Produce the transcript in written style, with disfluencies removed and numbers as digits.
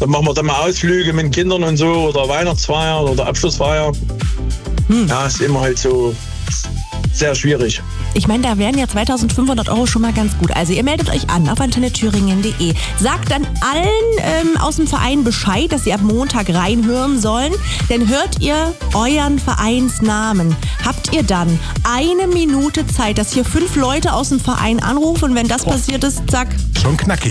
Dann machen wir dann mal Ausflüge mit den Kindern und so oder Weihnachtsfeier oder Abschlussfeier. Ja, ist immer halt so sehr schwierig. Ich meine, da wären ja 2.500 € schon mal ganz gut. Also ihr meldet euch an auf antenneThüringen.de. Sagt dann allen aus dem Verein Bescheid, dass sie ab Montag reinhören sollen. Denn hört ihr euren Vereinsnamen, habt ihr dann 1 Minute Zeit, dass hier 5 Leute aus dem Verein anrufen. Und wenn das passiert ist, zack. Schon knackig.